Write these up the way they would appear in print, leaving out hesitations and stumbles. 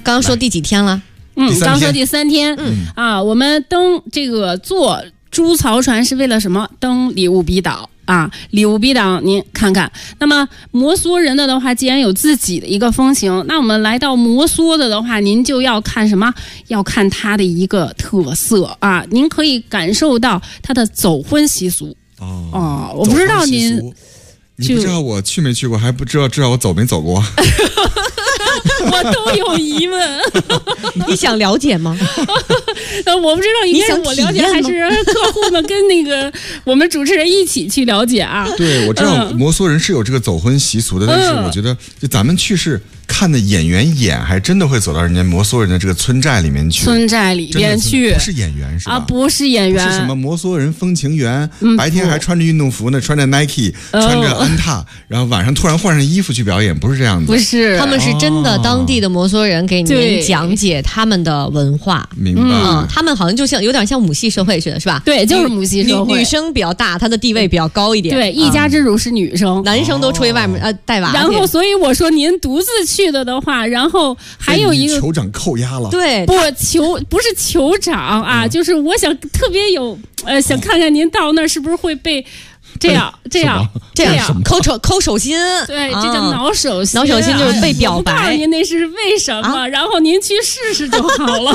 刚刚说第几天了？ 刚说第3天。我们登这个坐猪槽船是为了什么？登里乌比岛。里乌比岛您看看。那么摩梭人的话，既然有自己的一个风情，那我们来到摩梭的话，您就要看什么？要看它的一个特色您可以感受到它的走婚习俗。我不知道你不知道我去没去过，还不知道我走没走过。 我都有疑问。 你想了解吗？ 我不知道应该是我了解还是客户们跟那个我们主持人一起去了解对，我知道摩梭人是有这个走婚习俗的，但是我觉得就咱们去是看的演员演，还真的会走到人家摩梭人的这个村寨里面去。 村寨里边去， 不是演员是吧？ 不是演员， 是什么摩梭人风情园？白天还穿着运动服呢，穿着 Nike，穿着安踏，然后晚上突然换上衣服去表演，不是这样子。 不是， 他们是真的当地的摩梭人给您讲解他们的文化。 明白。 他们好像就像有点像母系社会似的，是吧？ 对，就是母系社会。 女生比较大，她的地位比较高一点。 对，一家之主是女生， 男生都出去外面带娃。 然后，所以我说您独自去的话，然后还有一个酋长扣押了。 对，不是酋长就是我想特别有想看看您到那儿是不是会被。这样抠手心， 对，这叫挠手心。 挠手心就是被表白。 我不告诉您那是为什么，然后您去试试就好了。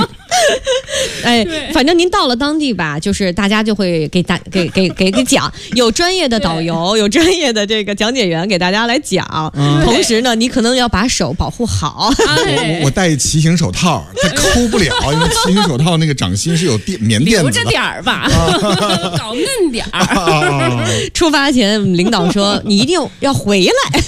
反正您到了当地吧，就是大家就会给讲，有专业的导游，有专业的这个讲解员给大家来讲。同时呢，你可能要把手保护好。 我戴骑行手套，它抠不了，因为骑行手套那个掌心是有棉垫子的。 留着点儿吧，搞嫩点儿。 出发前领导说你一定要回来。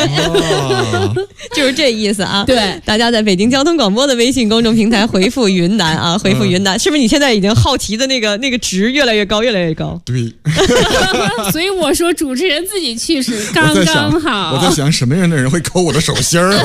就是这意思对， 大家在北京交通广播的微信公众平台回复云南回复云南，是不是你现在已经好奇的那个值越来越高，越来越高？ 对。 所以我说主持人自己去是刚刚好。 我在想什么样的人会抠我的手心儿？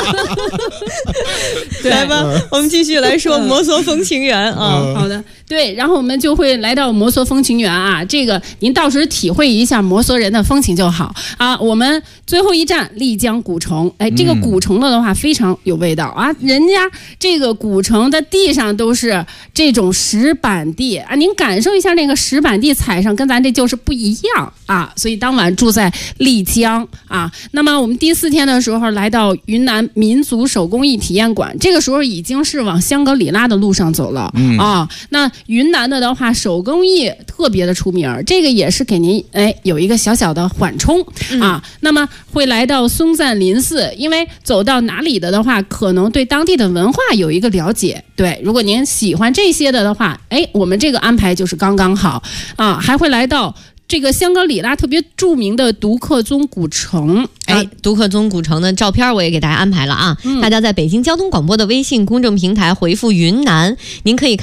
来吧，我们继续来说摩梭风情园好的，对，然后我们就会来到摩梭风情园这个您到时体会一下摩梭人的风情就好我们最后一站丽江古城，这个古城的话非常有味道人家这个古城的地上都是这种石板地您感受一下那个石板地踩上跟咱这就是不一样所以当晚住在丽江那么我们第4天的时候来到云南民族手工艺体验馆，这个时候已经是往香格里拉的路上走了那云南的话手工艺特别的出名，这个也是给您有一个小小的缓冲那么会来到松赞林寺，因为走到哪里的话可能对当地的文化有一个了解，对，如果您喜欢这些的话我们这个安排就是刚刚好还会来到这个香格里拉特别著名的独克宗古城。 独克宗古城的照片我也给大家安排了大家在北京交通广播的微信公众平台回复云南，您可以看